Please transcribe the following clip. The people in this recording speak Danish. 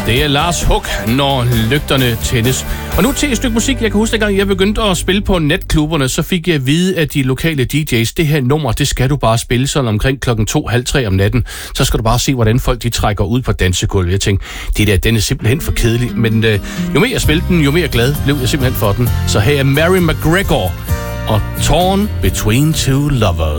Det er Lars Huck, når lygterne tændes. Og nu til et stykke musik. Jeg kan huske, at gang jeg begyndte at spille på natklubberne, så fik jeg at vide af de lokale DJ's, det her nummer, det skal du bare spille sådan omkring 2:30 om natten. Så skal du bare se, hvordan folk de trækker ud på dansegulvet. Jeg tænkte, den er simpelthen for kedelig. Men jo mere jeg spillede den, jo mere glad blev jeg simpelthen for den. Så her er Mary McGregor og Torn Between Two Lovers.